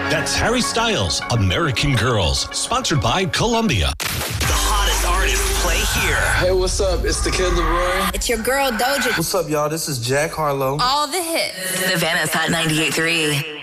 That's Harry Styles, American Girls, sponsored by Columbia. The hottest artists play here. Hey, what's up? It's the Kid Leroy. It's your girl, Doja. What's up, y'all? This is Jack Harlow. All the hits. Savannah's Hot 98.3.